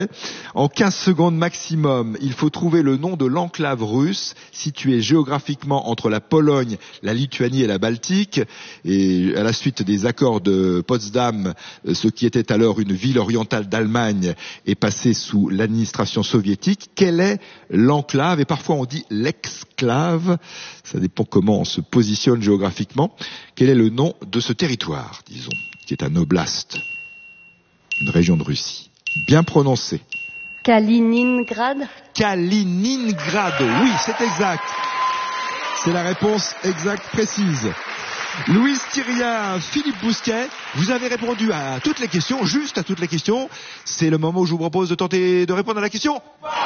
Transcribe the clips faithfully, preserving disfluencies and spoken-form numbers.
En quinze secondes maximum, il faut trouver le nom de l'enclave russe située géographiquement entre la Pologne, la Lituanie et la Baltique. Et à la suite des accords de Potsdam, ce qui était alors une ville orientale d'Allemagne est passé sous l'administration soviétique. Quelle est l'enclave? Et parfois on dit l'exclave, ça dépend comment on se positionne géographiquement. Quel est le nom de ce territoire, disons, qui est un oblast, une région de Russie? Bien prononcé. Kaliningrad. Kaliningrad, oui, c'est exact. C'est la réponse exacte, précise. Louise Thiria, Philippe Bousquet, vous avez répondu à toutes les questions, juste à toutes les questions. C'est le moment où je vous propose de tenter de répondre à la question.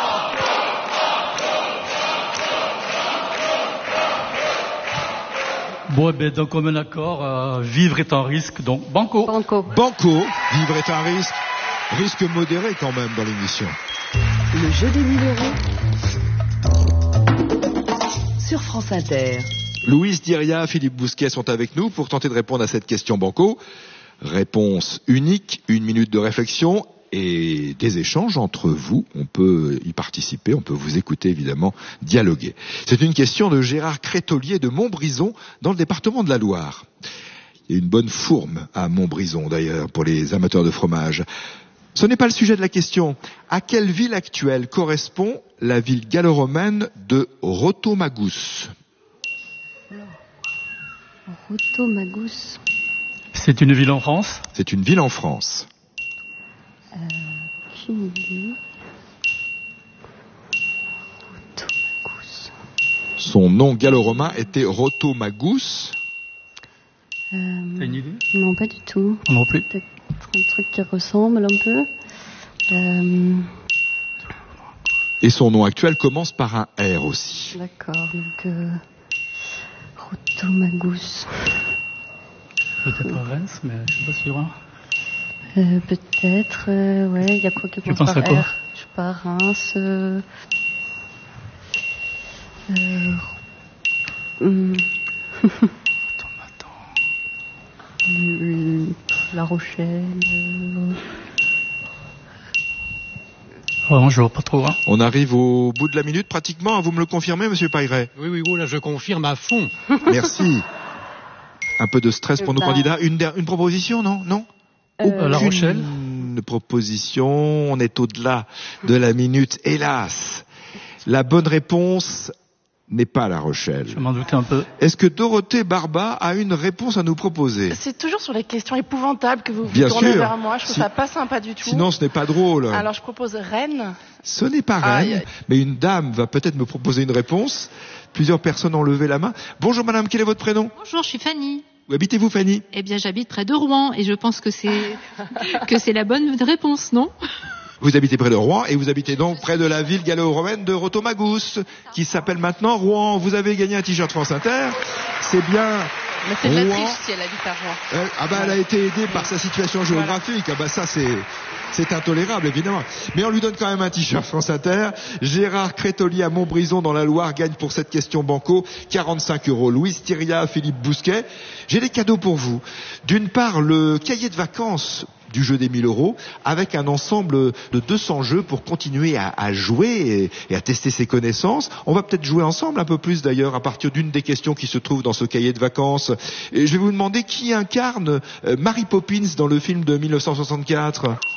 Bon, eh bien, donc, comme un accord, euh, vivre est un risque, donc banco. Banco. Banco, vivre est un risque. Risque modéré quand même dans l'émission. Le jeu des mille euros sur France Inter. Louise Thiria, Philippe Bousquet sont avec nous pour tenter de répondre à cette question banco. Réponse unique, une minute de réflexion et des échanges entre vous. On peut y participer, on peut vous écouter évidemment, dialoguer. C'est une question de Gérard Crétolier de Montbrison dans le département de la Loire. Il y a une bonne fourme à Montbrison d'ailleurs pour les amateurs de fromage. Ce n'est pas le sujet de la question. À quelle ville actuelle correspond la ville gallo-romaine de Rotomagus? Rotomagus. C'est une ville en France? C'est une ville en France. Euh, aucune idée. Rotomagus. Son nom gallo-romain était Rotomagus. Euh, T'as une idée? Non, pas du tout. Non plus. Peut-être un truc qui ressemble un peu. Euh, Et son nom actuel commence par un R aussi. D'accord, donc euh, Rotomagus. Peut-être pas Reims, mais je suis pas sûr. Hein. Euh, peut-être, euh, ouais, il y a quoi qui commence penses par à quoi? R? Je sais pas, Reims. Euh, euh, hum, Attends, attends. euh, La Rochelle. Euh, Oh, non, je vois pas trop. Hein. On arrive au bout de la minute pratiquement. Vous me le confirmez, Monsieur Pairet? Oui, oui, oh là, je confirme à fond. Merci. Un peu de stress pour nos bah... candidats. Une, une proposition, non? Non euh, La Rochelle. Une proposition. On est au-delà de la minute. Hélas, la bonne réponse n'est pas La Rochelle. Je m'en doutais un peu. Est-ce que Dorothée Barba a une réponse à nous proposer? C'est toujours sur les questions épouvantables que vous vous Bien tournez sûr. vers moi. Je trouve Si... ça pas sympa du tout. Sinon, ce n'est pas drôle. Alors, je propose Rennes. Ce n'est pas Rennes, Aïe, aïe. mais une dame va peut-être me proposer une réponse. Plusieurs personnes ont levé la main. Bonjour madame, quel est votre prénom? Bonjour, je suis Fanny. Où habitez-vous, Fanny? Eh bien, j'habite près de Rouen et je pense que c'est que c'est la bonne réponse, non? Vous habitez près de Rouen et vous habitez donc près de la ville gallo-romaine de Rotomagus, qui s'appelle maintenant Rouen. Vous avez gagné un t-shirt France Inter. C'est bien Mais c'est de la Rouen. triche si elle habite à Rouen. Euh, ah bah elle a été aidée par sa situation géographique. Ah bah ça c'est c'est intolérable évidemment. Mais on lui donne quand même un t-shirt France Inter. Gérard Crétolier à Montbrison dans la Loire gagne pour cette question banco quarante-cinq euros. Louise Thiria, Philippe Bousquet. J'ai des cadeaux pour vous. D'une part le cahier de vacances du jeu des mille euros, avec un ensemble de deux cents jeux pour continuer à, à jouer et, et à tester ses connaissances. On va peut-être jouer ensemble un peu plus d'ailleurs à partir d'une des questions qui se trouve dans ce cahier de vacances. Et je vais vous demander qui incarne euh, Mary Poppins dans le film de mille neuf cent soixante-quatre.